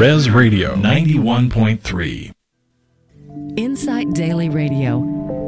Res Radio 91.3. Insight Daily Radio.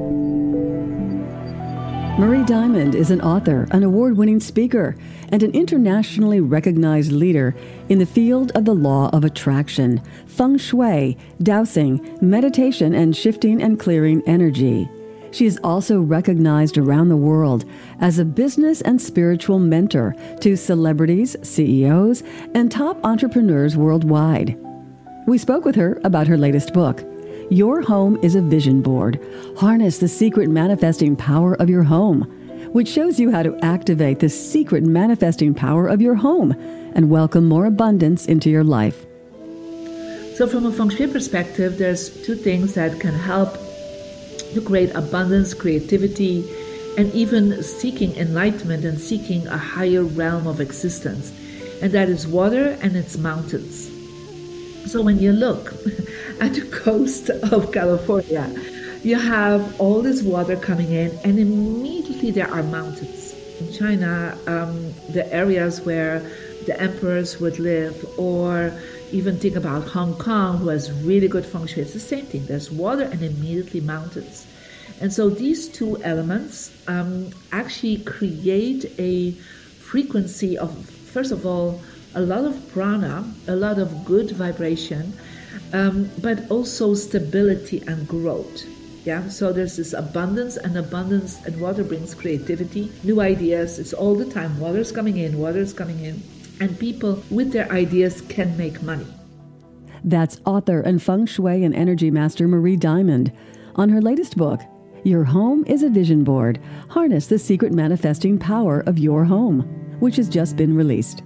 Marie Diamond is an author, an award-winning speaker, and an internationally recognized leader in the field of the law of attraction, feng shui, dowsing, meditation, and shifting and clearing energy. She is also recognized around the world as a business and spiritual mentor to celebrities, CEOs, and top entrepreneurs worldwide. We spoke with her about her latest book, Your Home is a Vision Board. Harness the secret manifesting power of your home, which shows you how to activate the secret manifesting power of your home and welcome more abundance into your life. So from a feng shui perspective, there's two things that can help to create abundance, creativity, and even seeking enlightenment and seeking a higher realm of existence. And that is water and its mountains. So when you look at the coast of California, you have all this water coming in, and immediately there are mountains. In China, the areas where the emperors would live, or even think about Hong Kong, who has really good feng shui. It's the same thing. There's water and immediately mountains. And so these two elements actually create a frequency of, first of all, a lot of prana, a lot of good vibration, but also stability and growth. Yeah, so there's this abundance, and water brings creativity, new ideas. It's all the time. Water's coming in, and people with their ideas can make money. That's author and feng shui and energy master Marie Diamond on her latest book, Your Home is a Vision Board. Harness the secret manifesting power of your home, which has just been released.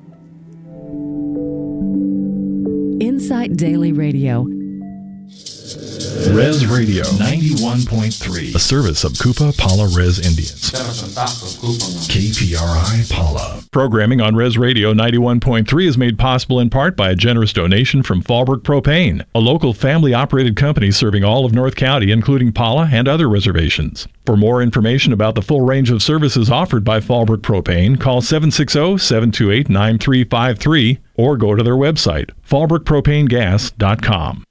Insight Daily Radio. Res Radio 91.3, a service of Kupa Pala Res Indians. KPRI Pala. Programming on Res Radio 91.3 is made possible in part by a generous donation from Fallbrook Propane, a local family-operated company serving all of North County, including Pala and other reservations. For more information about the full range of services offered by Fallbrook Propane, call 760-728-9353 or go to their website, fallbrookpropanegas.com.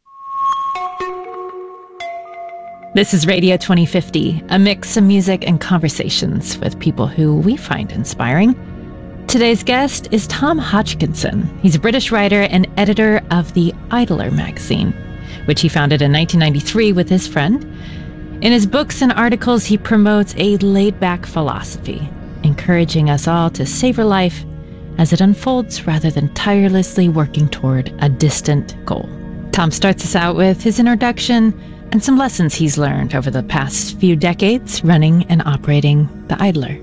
This is Radio 2050, a mix of music and conversations with people who we find inspiring. Today's guest is Tom Hodgkinson. He's a British writer and editor of the Idler magazine, which he founded in 1993 with his friend. In his books and articles, he promotes a laid-back philosophy, encouraging us all to savor life as it unfolds rather than tirelessly working toward a distant goal. Tom starts us out with his introduction and some lessons he's learned over the past few decades running and operating the Idler.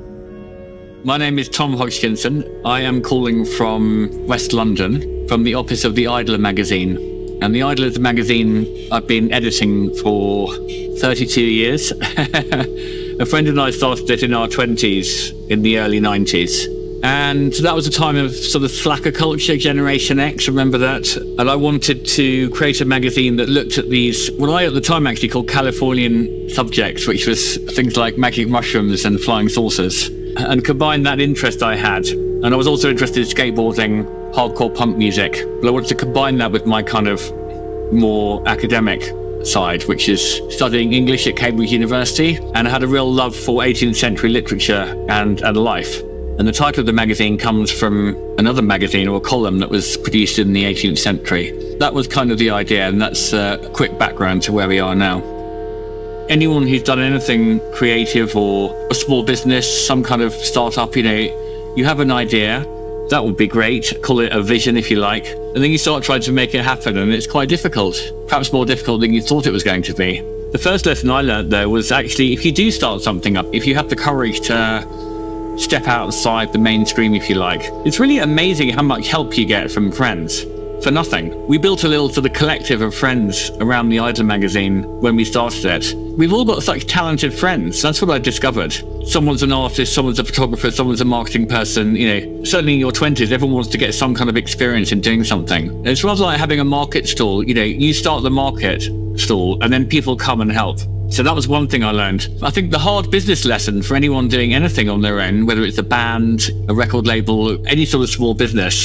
My name is Tom Hodgkinson. I am calling from West London, from the office of the Idler magazine. And the Idler is a magazine I've been editing for 32 years. A friend and I started it in our 20s, in the early 90s. And that was a time of sort of slacker culture, Generation X, remember that? And I wanted to create a magazine that looked at these, what I at the time actually called Californian subjects, which was things like magic mushrooms and flying saucers, and combine that interest I had. And I was also interested in skateboarding, hardcore punk music, but I wanted to combine that with my kind of more academic side, which is studying English at Cambridge University, and I had a real love for 18th century literature and life. And the title of the magazine comes from another magazine or a column that was produced in the 18th century. That was kind of the idea, and that's a quick background to where we are now. Anyone who's done anything creative or a small business, some kind of startup, you have an idea, that would be great, call it a vision if you like, and then you start trying to make it happen, and it's quite difficult, perhaps more difficult than you thought it was going to be. The first lesson I learned though was actually, if you do start something up, if you have the courage to step outside the mainstream, if you like, it's really amazing how much help you get from friends for nothing. We built a little sort of collective of friends around the Idler magazine when we started it. We've all got such talented friends. That's what I discovered. Someone's an artist, someone's a photographer, someone's a marketing person. Certainly in your 20s, everyone wants to get some kind of experience in doing something. And it's rather like having a market stall. You start the market stall and then people come and help. So that was one thing I learned. I think the hard business lesson for anyone doing anything on their own, whether it's a band, a record label, any sort of small business,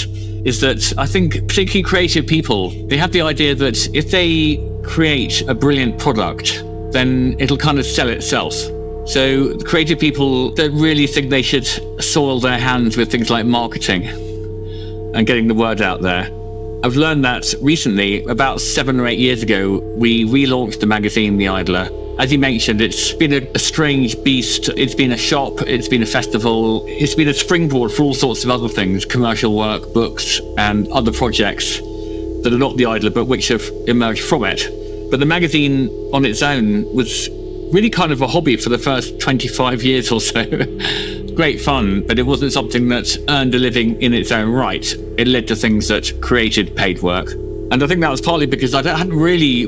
is that I think particularly creative people, they have the idea that if they create a brilliant product, then it'll kind of sell itself. So creative people don't really think they should soil their hands with things like marketing and getting the word out there. I've learned that recently. About 7 or 8 years ago, we relaunched the magazine, The Idler. As you mentioned, it's been a strange beast. It's been a shop, it's been a festival, it's been a springboard for all sorts of other things, commercial work, books, and other projects that are not The Idler, but which have emerged from it. But the magazine on its own was really kind of a hobby for the first 25 years or so. Great fun, but it wasn't something that earned a living in its own right. It led to things that created paid work. And I think that was partly because I hadn't really,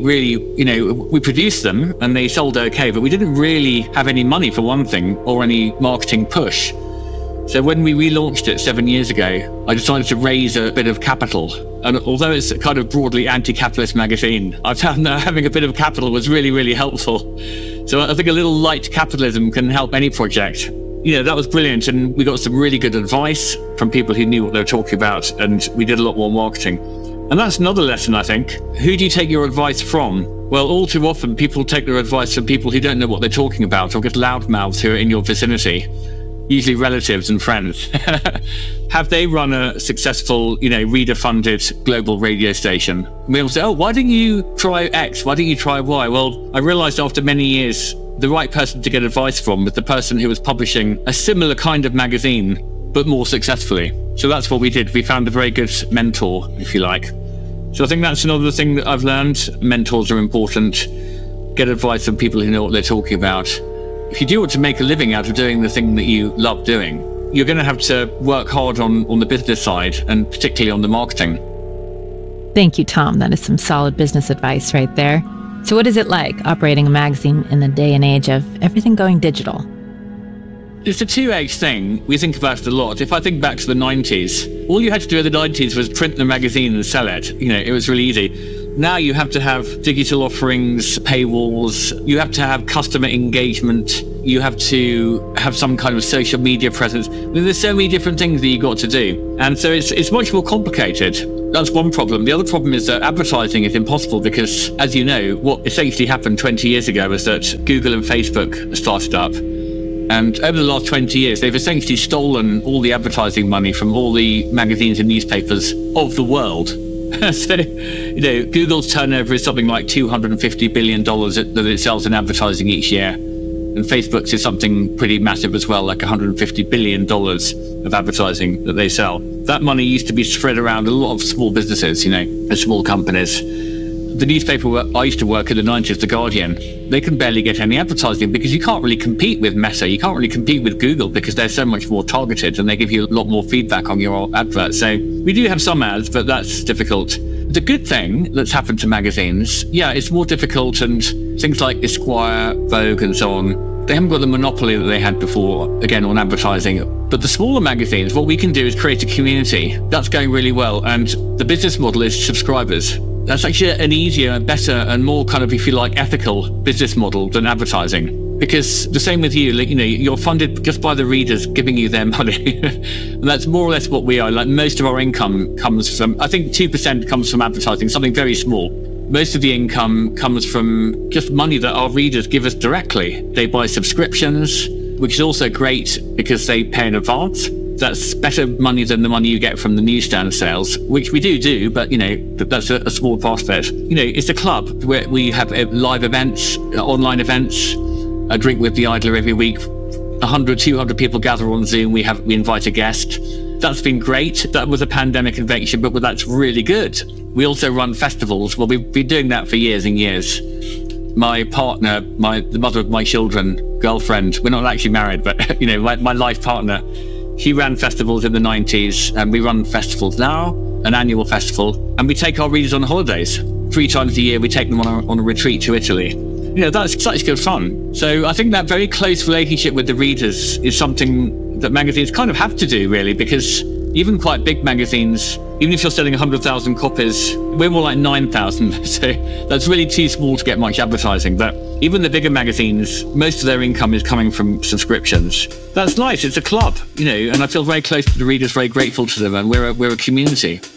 we produced them and they sold okay, but we didn't really have any money for one thing or any marketing push. So when we relaunched it 7 years ago, I decided to raise a bit of capital. And although it's a kind of broadly anti-capitalist magazine, I found that having a bit of capital was really, really helpful. So I think a little light capitalism can help any project. That was brilliant. And we got some really good advice from people who knew what they were talking about. And we did a lot more marketing. And that's another lesson, I think. Who do you take your advice from? Well, all too often people take their advice from people who don't know what they're talking about, or just loudmouths who are in your vicinity, usually relatives and friends. Have they run a successful, reader-funded global radio station? And we'll say, oh, why didn't you try X? Why didn't you try Y? Well, I realized after many years, the right person to get advice from was the person who was publishing a similar kind of magazine, but more successfully. So that's what we did. We found a very good mentor, if you like. So I think that's another thing that I've learned. Mentors are important. Get advice from people who know what they're talking about. If you do want to make a living out of doing the thing that you love doing, you're going to have to work hard on the business side, and particularly on the marketing. Thank you, Tom. That is some solid business advice right there. So what is it like operating a magazine in the day and age of everything going digital? It's a two-edged thing. We think about it a lot. If I think back to the 90s, all you had to do in the 90s was print the magazine and sell it. It was really easy. Now you have to have digital offerings, paywalls. You have to have customer engagement. You have to have some kind of social media presence. There's so many different things that you've got to do. And so it's much more complicated. That's one problem. The other problem is that advertising is impossible because, as you know, what essentially happened 20 years ago was that Google and Facebook started up. And over the last 20 years, they've essentially stolen all the advertising money from all the magazines and newspapers of the world. So, Google's turnover is something like $250 billion that it sells in advertising each year. And Facebook's is something pretty massive as well, like $150 billion of advertising that they sell. That money used to be spread around a lot of small businesses, and small companies. The newspaper where I used to work in the 90s, The Guardian, they can barely get any advertising because you can't really compete with Meta. You can't really compete with Google because they're so much more targeted and they give you a lot more feedback on your adverts. So we do have some ads, but that's difficult. The good thing that's happened to magazines, it's more difficult, and things like Esquire, Vogue and so on, they haven't got the monopoly that they had before, again, on advertising. But the smaller magazines, what we can do is create a community. That's going really well. And the business model is subscribers. That's actually an easier, better, and more kind of, if you like, ethical business model than advertising. Because the same with you, you're funded just by the readers giving you their money. And that's more or less what we are. Like, most of our income comes from, I think 2% comes from advertising, something very small. Most of the income comes from just money that our readers give us directly. They buy subscriptions, which is also great because they pay in advance. That's better money than the money you get from the newsstand sales, which we do, but that's a small part of it. It's a club where we have live events, online events. I drink with the Idler every week. 100, 200 people gather on Zoom. We invite a guest. That's been great. That was a pandemic invention, but that's really good. We also run festivals. Well, we've been doing that for years and years. My partner, the mother of my children, girlfriend, we're not actually married, but my life partner, she ran festivals in the 90s, and we run festivals now, an annual festival, and we take our readers on holidays. 3 times a year, we take them on a retreat to Italy. That's such good fun. So I think that very close relationship with the readers is something that magazines kind of have to do, really, because even quite big magazines, even if you're selling 100,000 copies, we're more like 9,000. So that's really too small to get much advertising. But even the bigger magazines, most of their income is coming from subscriptions. That's nice. It's a club, and I feel very close to the readers, very grateful to them, and we're a community.